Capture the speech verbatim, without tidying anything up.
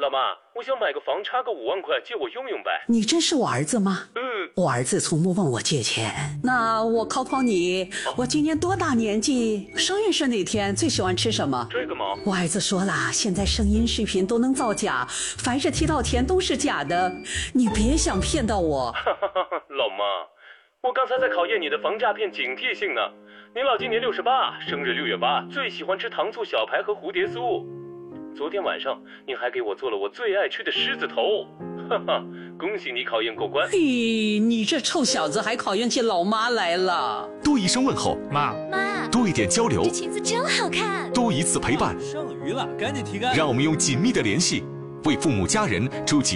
老妈，我想买个房，差个五万块，借我用用呗。 你真是我儿子吗？ 嗯， 我儿子从不问我借钱。那我考考你，我今年多大年纪？生日是哪天？最喜欢吃什么？ 这个吗？ 我儿子说了，现在声音视频都能造假，凡是提到钱都是假的，你别想骗到我。 老妈，我刚才在考验你的防诈骗警惕性呢。您老今年六十八，生日六月八，最喜欢吃糖醋小排和蝴蝶酥。昨天晚上您还给我做了我最爱吃的狮子头，哈哈，恭喜你考验过关。 嘿，你这臭小子还考验起老妈来了。 多一声问候， 妈妈， 多一点交流， 这裙子真好看。 多一次陪伴， 剩余了，赶紧提干。 让我们用紧密的联系，为父母家人筑起